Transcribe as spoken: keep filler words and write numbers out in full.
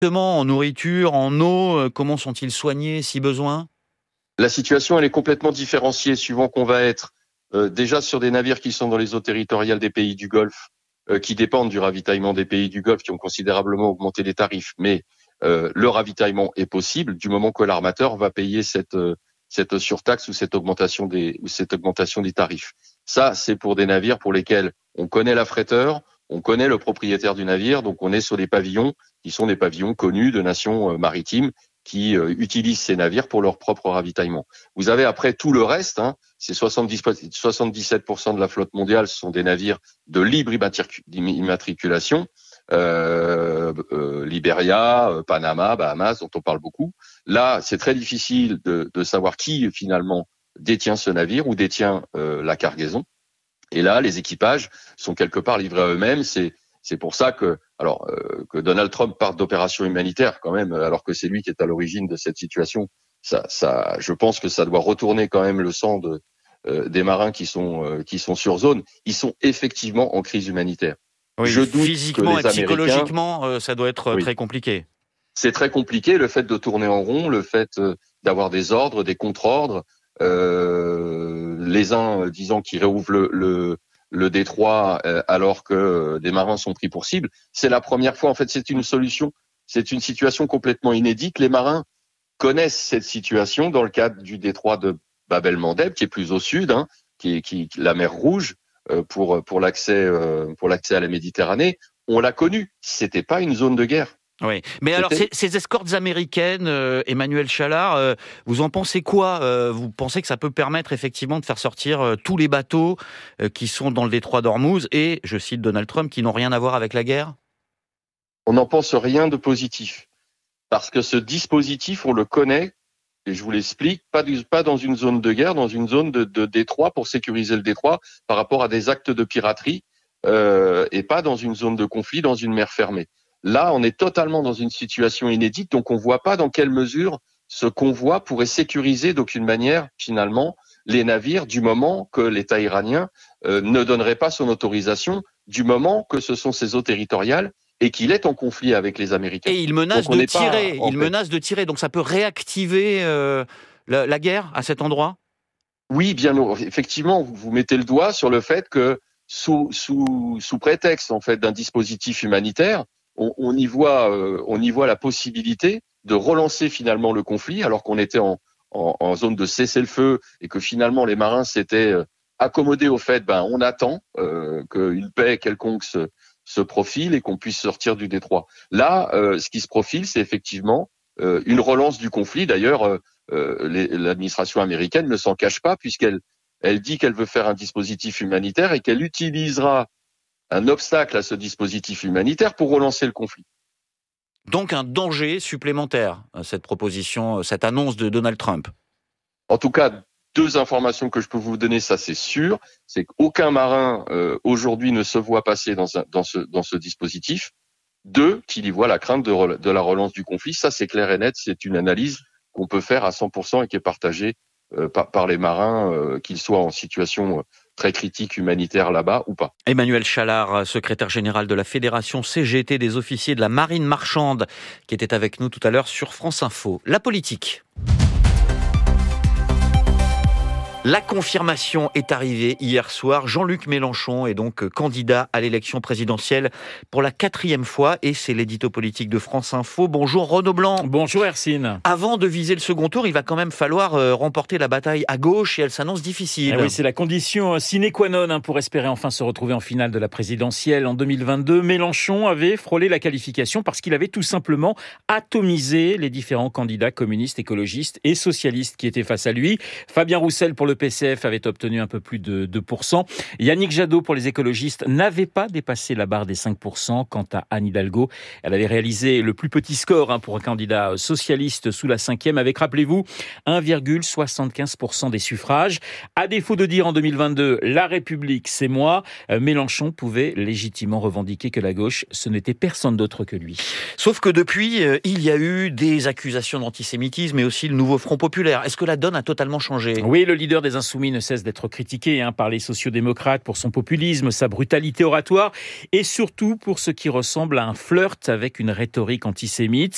En nourriture, en eau, comment sont-ils soignés si besoin ? La situation, elle est complètement différenciée suivant qu'on va être euh, déjà sur des navires qui sont dans les eaux territoriales des pays du Golfe, euh, qui dépendent du ravitaillement des pays du Golfe, qui ont considérablement augmenté les tarifs. Mais euh, le ravitaillement est possible du moment que l'armateur va payer cette euh, cette surtaxe ou cette augmentation des ou cette augmentation des tarifs. Ça, c'est pour des navires pour lesquels on connaît l'affréteur, on connaît le propriétaire du navire, donc on est sur des pavillons qui sont des pavillons connus de nations euh, maritimes qui euh, utilisent ces navires pour leur propre ravitaillement. Vous avez après tout le reste, hein, c'est soixante-dix, soixante-dix-sept pour cent de la flotte mondiale, ce sont des navires de libre immatriculation, euh, euh, Liberia, euh, Panama, Bahamas, dont on parle beaucoup. Là, c'est très difficile de, de savoir qui finalement détient ce navire ou détient euh, la cargaison. Et là, les équipages sont quelque part livrés à eux-mêmes. C'est C'est pour ça que, alors, euh, que Donald Trump parte d'opérations humanitaires quand même, alors que c'est lui qui est à l'origine de cette situation. Ça, ça, je pense que ça doit retourner quand même le sang de, euh, des marins qui sont euh, qui sont sur zone. Ils sont effectivement en crise humanitaire. Oui, je doute physiquement que les et psychologiquement, Américains, euh, ça doit être oui, très compliqué. c'est très compliqué. Le fait de tourner en rond, le fait euh, d'avoir des ordres, des contre-ordres, euh, les uns euh, disant qu'ils réouvrent le, le le détroit euh, alors que euh, des marins sont pris pour cible, c'est la première fois. En fait, c'est une solution, c'est une situation complètement inédite. Les marins connaissent cette situation dans le cadre du détroit de Bab el-Mandeb, qui est plus au sud, hein, qui est qui, la mer Rouge euh, pour pour l'accès euh, pour l'accès à la Méditerranée. On l'a connu. C'était pas une zone de guerre. Oui, mais alors ces, ces escortes américaines, euh, Emmanuel Chalard, euh, vous en pensez quoi ? euh, Vous pensez que ça peut permettre effectivement de faire sortir euh, tous les bateaux euh, qui sont dans le détroit d'Ormuz et, je cite Donald Trump, qui n'ont rien à voir avec la guerre ? On n'en pense rien de positif, parce que ce dispositif, on le connaît, et je vous l'explique, pas, du, pas dans une zone de guerre, dans une zone de, de détroit pour sécuriser le détroit par rapport à des actes de piraterie, euh, et pas dans une zone de conflit, dans une mer fermée. Là, on est totalement dans une situation inédite, donc on ne voit pas dans quelle mesure ce convoi pourrait sécuriser d'aucune manière, finalement, les navires du moment que l'État iranien euh, ne donnerait pas son autorisation, du moment que ce sont ses eaux territoriales et qu'il est en conflit avec les Américains. Et il menace de tirer, il menace de tirer, donc ça peut réactiver euh, la, la guerre à cet endroit ? Oui, bien effectivement, vous, vous mettez le doigt sur le fait que sous, sous, sous prétexte en fait d'un dispositif humanitaire, on, on y voit, euh, on y voit la possibilité de relancer finalement le conflit, alors qu'on était en, en, en zone de cessez-le-feu et que finalement les marins s'étaient accommodés au fait, ben on attend euh, qu'une paix quelconque se, se profile et qu'on puisse sortir du détroit. Là, euh, ce qui se profile, c'est effectivement euh, une relance du conflit. D'ailleurs, euh, euh, les, l'administration américaine ne s'en cache pas puisqu'elle elle dit qu'elle veut faire un dispositif humanitaire et qu'elle utilisera un obstacle à ce dispositif humanitaire pour relancer le conflit. Donc un danger supplémentaire, cette proposition, cette annonce de Donald Trump. En tout cas, deux informations que je peux vous donner, ça c'est sûr, c'est qu'aucun marin euh, aujourd'hui ne se voit passer dans, un, dans, ce, dans ce dispositif. Deux, qu'il y voit la crainte de, re, de la relance du conflit. Ça c'est clair et net, c'est une analyse qu'on peut faire à cent pour cent et qui est partagée euh, par, par les marins, euh, qu'ils soient en situation euh, très critique humanitaire là-bas ou pas. Emmanuel Chalard, secrétaire général de la Fédération C G T des officiers de la marine marchande, qui était avec nous tout à l'heure sur France Info. La politique. La confirmation est arrivée hier soir. Jean-Luc Mélenchon est donc candidat à l'élection présidentielle pour la quatrième fois et c'est l'édito politique de France Info. Bonjour Renaud Blanc. Bonjour Hercine. Avant de viser le second tour, il va quand même falloir euh, remporter la bataille à gauche et elle s'annonce difficile. Eh oui, c'est la condition sine qua non hein, pour espérer enfin se retrouver en finale de la présidentielle en deux mille vingt-deux. Mélenchon avait frôlé la qualification parce qu'il avait tout simplement atomisé les différents candidats communistes, écologistes et socialistes qui étaient face à lui. Fabien Roussel pour le Le P C F avait obtenu un peu plus de deux pour cent. Yannick Jadot pour les écologistes n'avait pas dépassé la barre des cinq pour cent. Quant à Anne Hidalgo, elle avait réalisé le plus petit score hein, pour un candidat socialiste sous la cinquième avec, rappelez-vous, un virgule soixante-quinze pour cent des suffrages. À défaut de dire en deux mille vingt-deux « La République, c'est moi », Mélenchon pouvait légitimement revendiquer que la gauche, ce n'était personne d'autre que lui. Sauf que depuis, euh, il y a eu des accusations d'antisémitisme et aussi le nouveau Front populaire. Est-ce que la donne a totalement changé ? Oui, le leader des Insoumis ne cesse d'être critiqué hein, par les sociodémocrates pour son populisme, sa brutalité oratoire et surtout pour ce qui ressemble à un flirt avec une rhétorique antisémite.